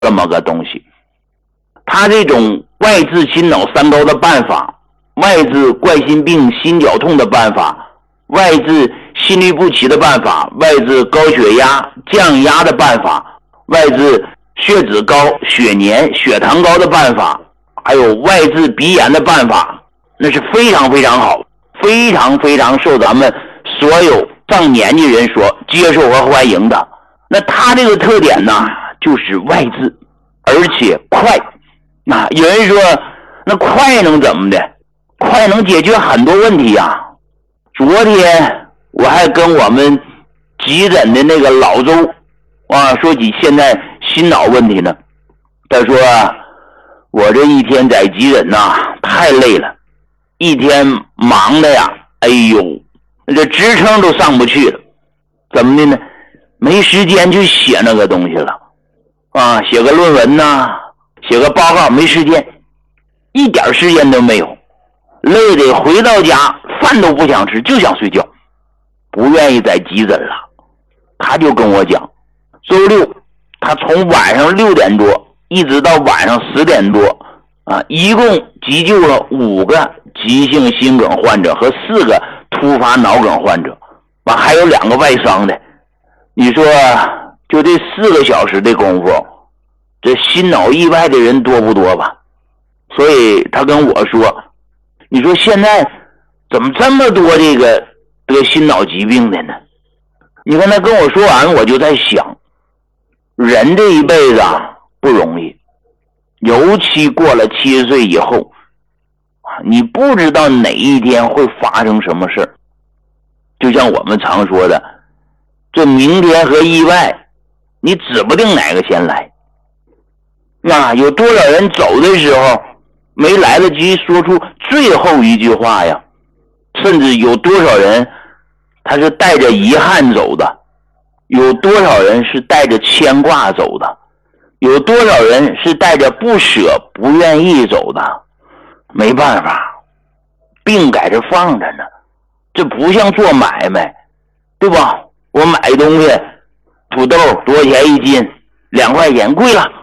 这么个东西。他这种外治心脑三高的办法，外治冠心病心绞痛的办法，外治心律不齐的办法，外治高血压降压的办法，外治血脂高血粘血糖高的办法，还有外治鼻炎的办法，那是非常非常好，非常非常受咱们所有上年纪人所接受和欢迎的。那他这个特点呢，就是外治而且快。有人说那快能怎么的？快能解决很多问题呀。昨天我还跟我们急诊的那个老周说起现在心脑问题呢。他说我这一天在急诊太累了，一天忙的呀，哎呦，这职称都上不去了。怎么的呢？没时间去写那个东西了写个论文写个报告，没时间，一点时间都没有，累得回到家饭都不想吃，就想睡觉，不愿意在急诊了。他就跟我讲，周六他从晚上6点多一直到晚上10点多一共急救了5个急性心梗患者和4个突发脑梗患者，还有2个外伤的。你说就这4个小时的功夫，这心脑意外的人多不多吧？所以他跟我说，你说现在怎么这么多这个得心脑疾病的呢？你看他跟我说完，我就在想，人这一辈子不容易，尤其过了70岁以后你不知道哪一天会发生什么事儿。就像我们常说的，这明天和意外你指不定哪个先来。有多少人走的时候没来得及说出最后一句话呀？甚至有多少人他是带着遗憾走的，有多少人是带着牵挂走的，有多少人是带着不舍不愿意走的。没办法，病在这放着呢，这不像做买卖，对吧？我买东西土豆多少钱一斤？2块钱，贵了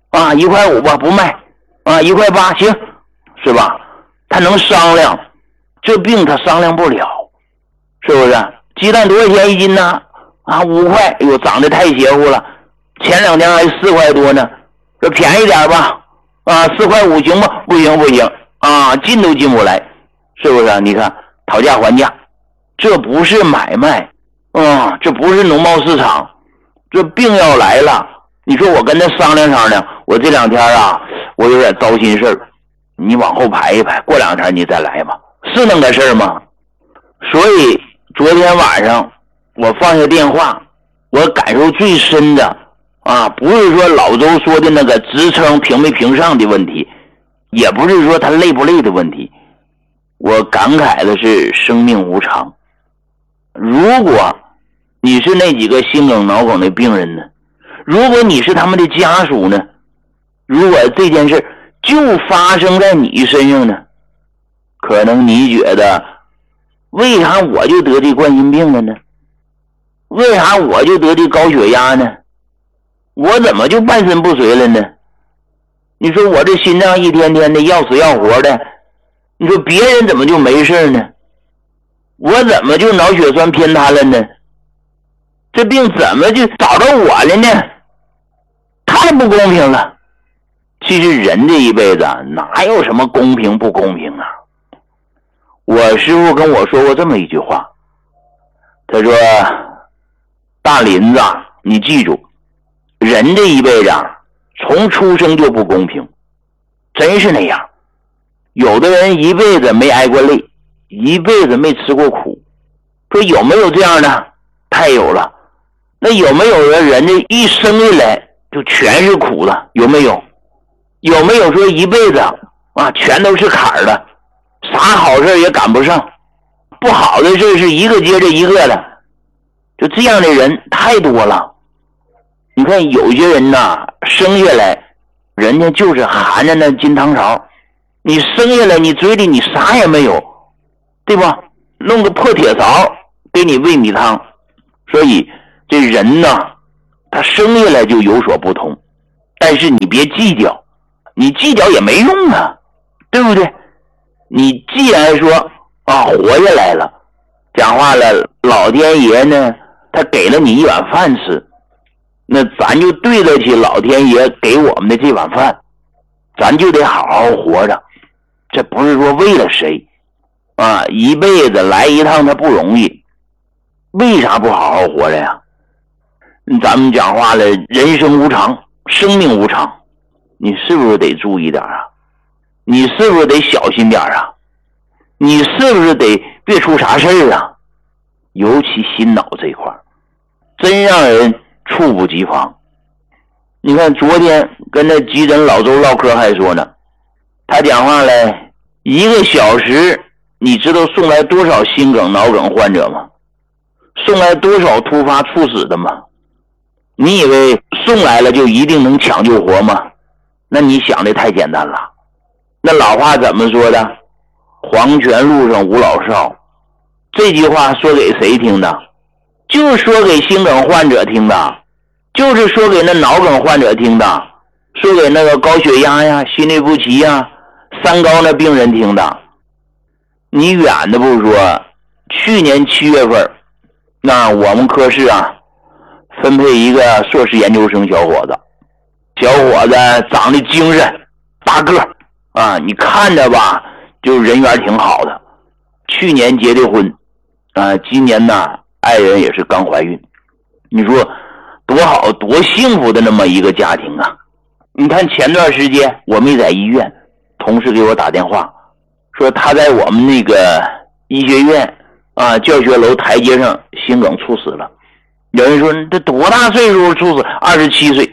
1块5吧，不卖1块8行，是吧？他能商量，这病他商量不了，是不是？鸡蛋多少钱一斤呢？5块，哎呦，涨得太邪乎了，前2天还4块多呢，这便宜点吧4块5行吗？不行不行进都进不来，是不是？你看讨价还价，这不是买卖这不是农贸市场，这病要来了，你说我跟他商量商量，我这2天我有点糟心事儿，你往后排一排，过2天你再来吧，是那个事儿吗？所以昨天晚上我放下电话，我感受最深的不是说老周说的那个职称评没评上的问题，也不是说他累不累的问题，我感慨的是生命无常。如果你是那几个心梗脑梗的病人呢？如果你是他们的家属呢？如果这件事就发生在你身上呢？可能你觉得，为啥我就得的冠心病了呢？为啥我就得的高血压呢？我怎么就半身不遂了呢？你说我这心脏一天天的要死要活的，你说别人怎么就没事呢？我怎么就脑血栓偏瘫了呢？这病怎么就找到我了呢？太不公平了。其实人这一辈子哪有什么公平不公平啊？我师父跟我说过这么一句话，他说，大林子你记住，人这一辈子从出生就不公平，真是那样。有的人一辈子没挨过累，一辈子没吃过苦，说有没有这样的？太有了。那有没有人家一生下来就全是苦的？有没有？有没有说一辈子全都是坎儿的，啥好事也赶不上，不好的事是一个接着一个的？就这样的人太多了。你看有些人生下来人家就是含着那金汤勺，你生下来你嘴里你啥也没有，对吧？弄个破铁勺给你喂米汤。所以这人他生下来就有所不同， 但是你别计较，你计较也没用啊，对不对？你既然说活下来了，讲话了，老天爷呢他给了你一碗饭吃，那咱就对得起老天爷给我们的这碗饭，咱就得好好活着。这不是说为了谁一辈子来一趟他不容易，为啥不好好活着呀？咱们讲话了，人生无常，生命无常，你是不是得注意点啊？你是不是得小心点啊？你是不是得别出啥事儿啊？尤其心脑这块真让人猝不及防。你看昨天跟那急诊老周唠嗑还说呢，他讲话来1个小时，你知道送来多少心梗脑梗患者吗？送来多少突发猝死的吗？你以为送来了就一定能抢救活吗？那你想的太简单了。那老话怎么说的？黄泉路上无老少，这句话说给谁听的？就是说给心梗患者听的，就是说给那脑梗患者听的，说给那个高血压呀、心律不齐呀、三高那病人听的。你远的不说，去年7月份，那我们科室分配一个硕士研究生小伙子，长得精神大个你看着吧就人缘挺好的，去年结的婚今年呢爱人也是刚怀孕，你说多好多幸福的那么一个家庭啊！你看前段时间我没在医院，同事给我打电话说他在我们那个医学院教学楼台阶上心梗猝死了。有人说这多大岁数猝死？27岁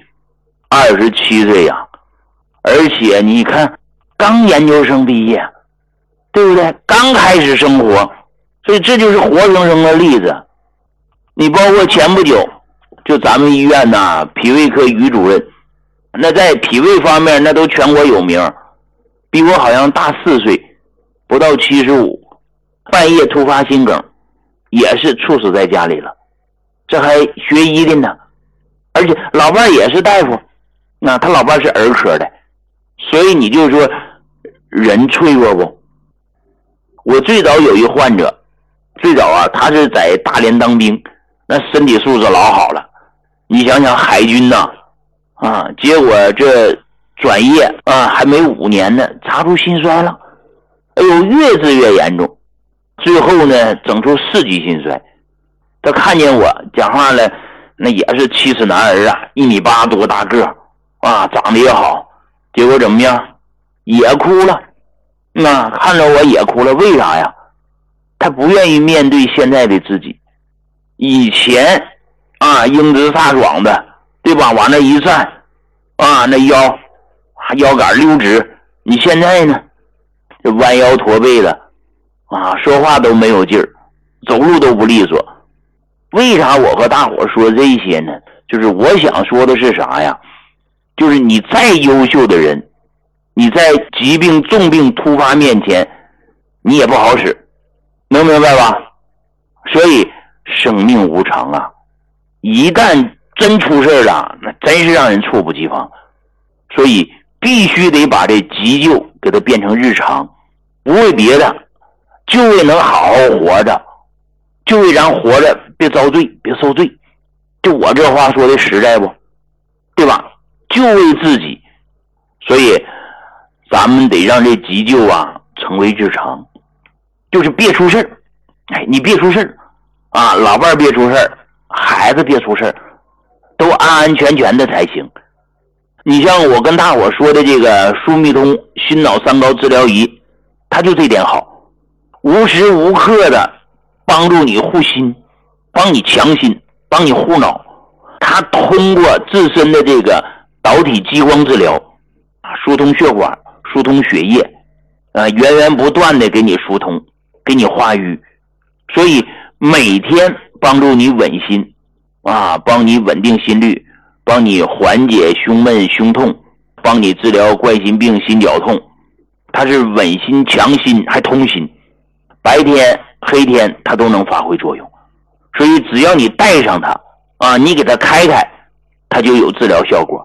，27岁呀！而且你看刚研究生毕业，对不对？刚开始生活，所以这就是活生生的例子。你包括前不久就咱们医院脾胃科于主任，那在脾胃方面那都全国有名，比我好像大4岁，不到75，半夜突发心梗，也是猝死在家里了。这还学医的呢，而且老伴也是大夫，他老伴是儿科的，所以你就说人脆弱不？我最早有一患者，最早他是在大连当兵，那身体素质老好了。你想想海军结果这转业还没5年呢，查出心衰了，哎呦，越治越严重，最后呢整出4级心衰。他看见我讲话了，那也是7尺男儿1.8米多大个长得也好，结果怎么样？也哭了。看着我也哭了，为啥呀？他不愿意面对现在的自己。以前英姿飒爽的，对吧？往那一站那腰杆溜直。你现在呢？这弯腰驼背的说话都没有劲儿，走路都不利索。为啥我和大伙说这些呢？就是我想说的是啥呀？就是你再优秀的人，你在疾病重病突发面前你也不好使，能明白吧？所以生命无常一旦真出事了，那真是让人猝不及防。所以必须得把这急救给它变成日常，不为别的，就为能好好活着，就为咱活着别遭罪别受罪。就我这话说的实在不？对吧？就为自己。所以咱们得让这急救成为日常，就是别出事儿。你别出事儿老伴别出事儿，孩子别出事儿，都安安全全的才行。你像我跟大伙说的这个舒密通心脑三高治疗仪，它就这点好，无时无刻的帮助你护心，帮你强心，帮你护脑。它通过自身的这个导体激光治疗疏通血管，疏通血液源源不断的给你疏通，给你化瘀。所以每天帮助你稳心帮你稳定心率，帮你缓解胸闷胸痛，帮你治疗冠心病心绞痛。它是稳心强心还通心，白天黑天它都能发挥作用。所以只要你带上它你给它开开，它就有治疗效果。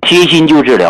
贴心就治疗。